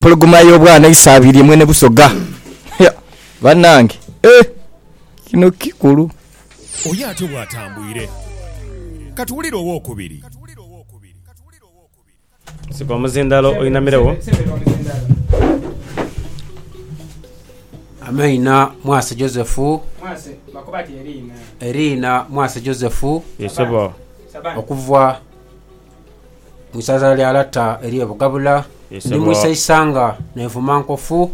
empologoma y'obwana isabiri mwene busoga bannange kino kikulu oyo ate bw'atambwire katuwulire owookubiri siko omuzindalo oyinamirewo Amaina Mwase Josefu Erina Mwase Josefu yesebo okuva mwisaza lya Alata eriye Bugabula ndi mwisa Isanga nevuma Nkofu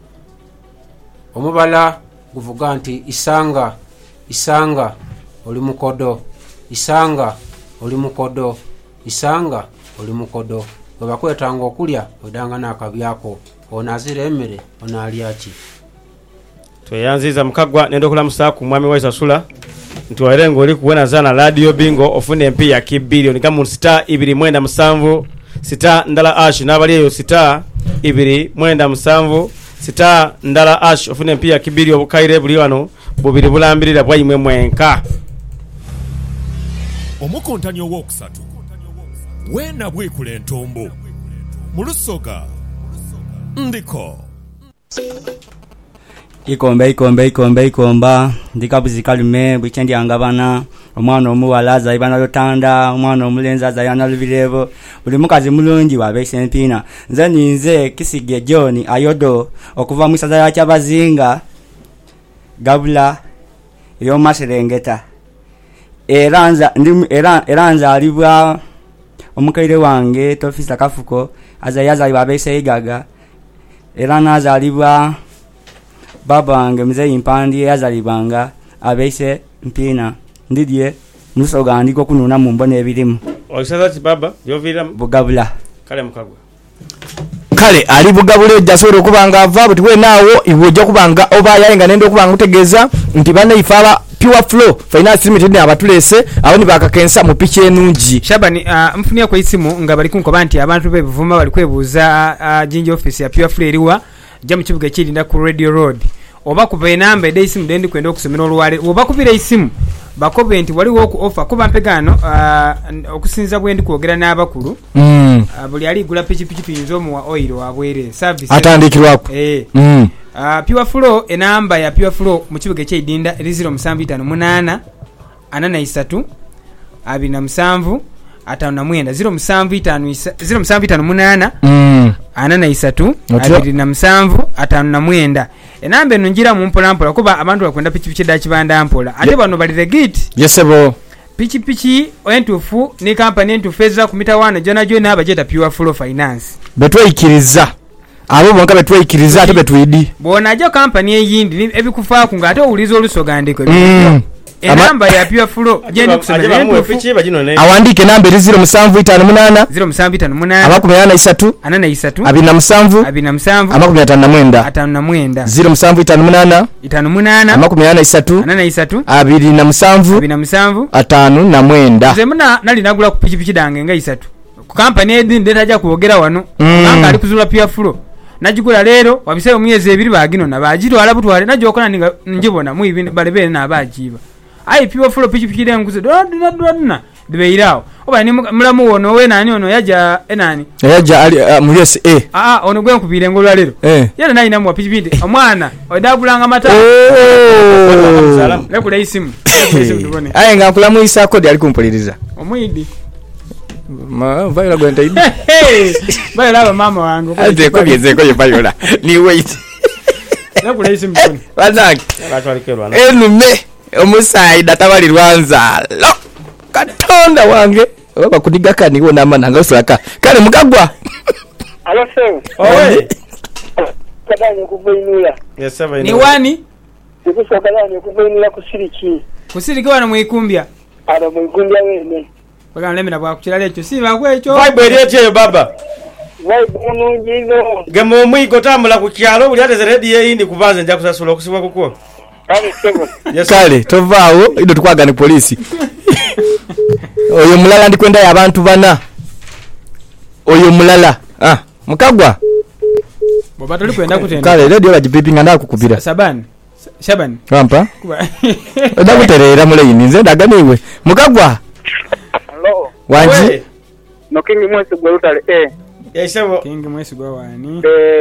omubala guvuga nti Isanga oli mukodo Isanga oli mukodo Isanga oli mukodo bakwetanga okulya odanga nakabyako onazire emmere onalyaki tweyanziza mukagwa nendo kulamusa ku mwami wa Isasula ntwalengo oli kuwena zana radio bingo ofune MP ya kibilioni kama star 2.7 star ndala ash nabali eyo star 2.7 star ndala ash ofune MP ya kibilioni obukaire buli wano bubiri bulambirira bwayimwe mwenka omukontani owokusatu wena bwekule entombo mulusoga ndiko ikomba ndikabuzi kalume bwikendi angabana omwana omuwalaza ibana lotanda omwana omulenza zayana lubirevo buli mukazi mulungi wabese empina nze ninze Kisige John Ayodo okuva mwisaza ya Kyabazinga Gabula yo Maserengeta eranza alibwa omukaire wange Tofisa Kafuko azayaza wabese igaga eranaza alibwa baba wange mzee Impandi yazalibanga abese mpina ndidye nusoga ndiko kununa mumbone ebirimu okisaza ti baba yovira Bugabula kale mukagwa kale ali Bugabula ejasoro kubanga ava buti we nawo iwoja kubanga oba yayenga nendo kubanga utegeza nti bana ifala Pure Flow Finance Limited abatulese aboni bakakensa mu piche enungi Shabani mfunia kwa isimu nga bali kunkoba nti abantu bebuvuma bali kwebuza jinji office ya Pure Flow eriwa jamu kibuga kirinda ku Radio Road oba kuba enamba ede isimu dendi kwenda okusomera olwale oba kubira isimu bakobe nti wali woku offer kuba mpegano okusinza bwendi kwogera n'abakulu buli ali gula pichi tuyinzo mu oil wabwere service atandikirwako Pure Flow enamba ya Pure Flow mu kibuga ky'edinda 0758 43 27 597 0758 43 27 enamba eno njira mu mpolampola kuba abantu bakwenda pichi da kibanda mpola ate bano bali regit yesebo pichi entufu ne company entufu eza ku mita 1 jona abajeta Pure Flow Finance betwikiriza abo bonka betwikiriza ate betwidi bona jo company eyindi ebikufa ku ngate ulizo olusogandiko enamba ya Pure Flow genda kusomera pichi bajino ne awandike namba 0758 0758 abakumyana 3 27 57 0758 abakumyana 3 27 zemuna nali nagula ku pichi dange nga 3 ku company edin ndeta ja kuogera wano anga ali kuzula Pure Flow najigula lero wabise omyezi ebiri bagino na bagiro alabutwale najokona njibona mu ibindi balebe na bajiba ai Pure Flow pichi denguze donna debeirawo oba ni mulamu wono we nani ono yaja enani yaja ali mulese ono gwe nkubire ngolwa lero yana nayi namu pichi omwana odabulanga mata lekula isimu tubone ai ngakulamu isa kodi ali kumpuliriza omwidi vayola gwenda idi vayola mama wangu ate ko byeze vayola ni wait lekula isimu tubone bazaki enume omusaida tabali rwanza lo katonda wange baba kudiga ni wona mananga usaka kale mukagwa alo sewe owe kadanye kuvainula yesaba ni wani sikusoka kadanye kuvainula kusiriki wana mwikumbya ara mwikumbya wene baka lemera bwa kukirale cyo siba kwecho vibe eriye baba vibe unungizo gemo mwiko tamula ku kyalo buli ate radio yindi kubaze nja kusasula okusibwa kuko kale tovaawo ido tukwagane polisi oyo mulala ndikwenda y'abantu bana oyo mulala mukagwa boba tuli kwenda kutenda kale radio bajipipinga ndakukubira Shabani kampa ndakuterera mulayini nze ndaganiwe mukagwa hello wanji no kingi mwese gwa utale yesebo kingi mwese gwa wani